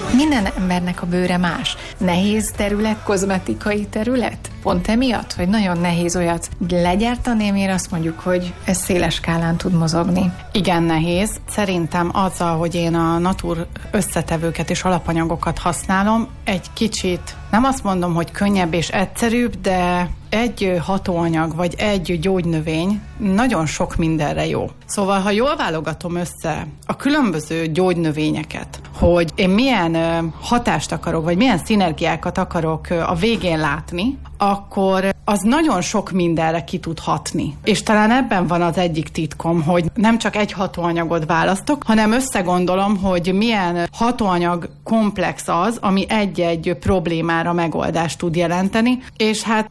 Minden embernek a bőre más. Nehéz terület, kozmetikai terület? Pont emiatt, hogy nagyon nehéz olyat legyártani, amire azt mondjuk, hogy ez széles skálán tud mozogni. Igen, nehéz. Szerintem azzal, hogy én a natur összetevőket és alapanyagokat használom, egy kicsit, nem azt mondom, hogy könnyebb és egyszerűbb, de egy hatóanyag vagy egy gyógynövény nagyon sok mindenre jó. Szóval, ha jól válogatom össze a különböző gyógynövényeket, hogy én milyen hatást akarok, vagy milyen szinergiákat akarok a végén látni, akkor az nagyon sok mindenre ki tud hatni. És talán ebben van az egyik titkom, hogy nem csak egy hatóanyagot választok, hanem összegondolom, hogy milyen hatóanyag komplex az, ami egy-egy problémára megoldást tud jelenteni, és hát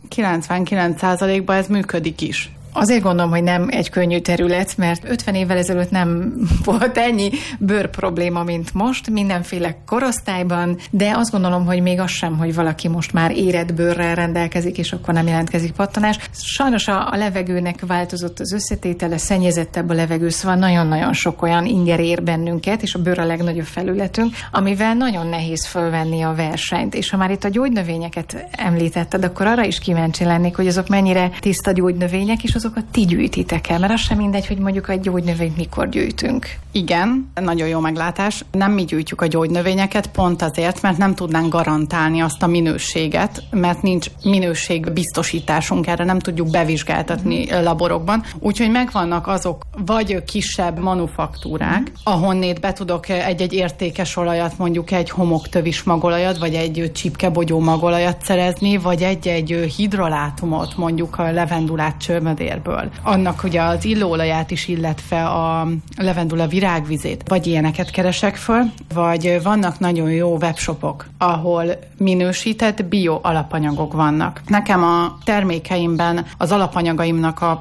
99%-ban ez működik is. Azért gondolom, hogy nem egy könnyű terület, mert 50 évvel ezelőtt nem volt ennyi bőr probléma, mint most, mindenféle korosztályban, de azt gondolom, hogy még az sem, hogy valaki most már érett bőrrel rendelkezik, és akkor nem jelentkezik pattanás. Sajnos a levegőnek változott az összetétele, szennyezettebb a levegő, szóval nagyon-nagyon sok olyan inger ér bennünket, és a bőr a legnagyobb felületünk, amivel nagyon nehéz fölvenni a versenyt. És ha már itt a gyógynövényeket említetted, akkor arra is kíváncsi lennék, hogy azok mennyire tiszta gyógynövények, és azokat ti gyűjtitek el, mert az sem mindegy, hogy mondjuk egy gyógynövényt mikor gyűjtünk. Igen, nagyon jó meglátás. Nem mi gyűjtjük a gyógynövényeket, pont azért, mert nem tudnánk garantálni azt a minőséget, mert nincs minőségbiztosításunk, erre nem tudjuk bevizsgáltatni laborokban. Úgyhogy megvannak azok vagy kisebb manufaktúrák, ahonnét be tudok egy-egy értékes olajat, mondjuk egy homoktövis magolajat, vagy egy csipkebogyó magolajat szerezni, vagy egy-egy hidrolátumot, mondjuk a levendulát csörmödérből. Annak ugye az illóolaját is, illetve a levendula virágvizét, vagy ilyeneket keresek föl, vagy vannak nagyon jó webshopok, ahol minősített bio alapanyagok vannak. Nekem a termékeimben az alapanyagaimnak a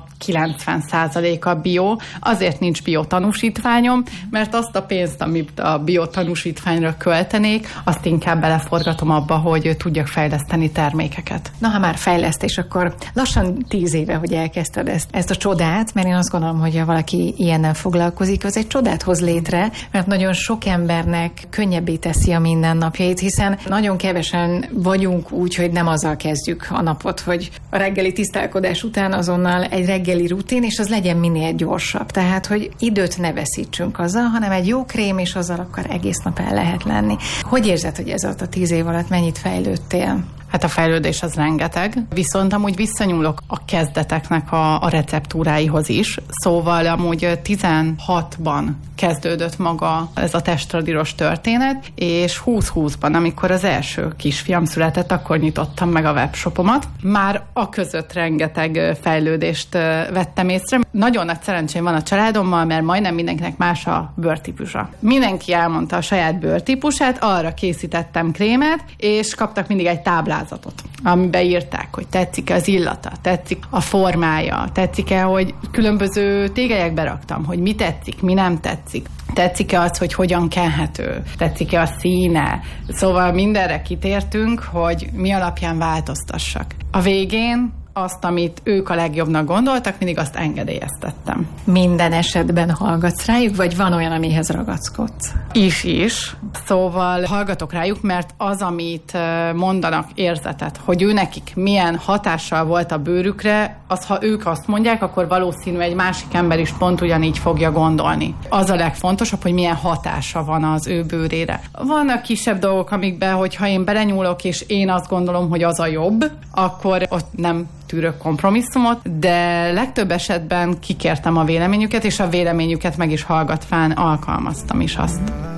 90%-a bio, azért nincs biotanúsítványom, mert azt a pénzt, amit a biotanúsítványra költenék, azt inkább beleforgatom abba, hogy tudjak fejleszteni termékeket. Na, ha már fejlesztés, akkor lassan 10 éve, hogy elkezdted ezt a csodát, mert én azt gondolom, hogy ha valaki ilyennel foglalkozik, az egy csodát hoz létre, mert nagyon sok embernek könnyebbé teszi a mindennapjait, hiszen nagyon kevesen vagyunk úgy, hogy nem azzal kezdjük a napot, hogy a reggeli tisztálkodás után azonnal egy reggeli rutin, és az legyen minél gyorsabb. Tehát, hogy időt ne veszítsünk azzal, hanem egy jó krém, és azzal akkor egész nap el lehet lenni. Hogy érzed, hogy ez alatt a 10 év alatt mennyit fejlődtél? Hát a fejlődés az rengeteg, viszont amúgy visszanyúlok a kezdeteknek a receptúráihoz is, szóval amúgy 16-ban kezdődött maga ez a testradíros történet, és 2020-ban, amikor az első kisfiam született, akkor nyitottam meg a webshopomat. Már a között rengeteg fejlődést vettem észre. Nagyon nagy szerencsém van a családommal, mert majdnem mindenkinek más a bőrtípusa. Mindenki elmondta a saját bőrtípusát, arra készítettem krémet, és kaptak mindig egy táblázatot, amiben írták, hogy tetszik-e az illata, tetszik a formája, tetszik-e, hogy különböző tégelyekbe raktam, hogy mi tetszik, mi nem tetszik. Tetszik-e az, hogy hogyan kenhető? Tetszik-e a színe? Szóval mindenre kitértünk, hogy mi alapján változtassak. A végén azt, amit ők a legjobbnak gondoltak, mindig azt engedélyeztettem. Minden esetben hallgatsz rájuk, vagy van olyan, amihez ragaszkodsz? Is. Szóval hallgatok rájuk, mert az, amit mondanak, érzetet, hogy ő nekik milyen hatással volt a bőrükre, az, ha ők azt mondják, akkor valószínű egy másik ember is pont ugyanígy fogja gondolni. Az a legfontosabb, hogy milyen hatása van az ő bőrére. Vannak kisebb dolgok, amikben, hogyha én belenyúlok, és én azt gondolom, hogy az a jobb, akkor ott nem tűrök kompromisszumot, de legtöbb esetben kikértem a véleményüket, és a véleményüket meg is hallgatván alkalmaztam is azt.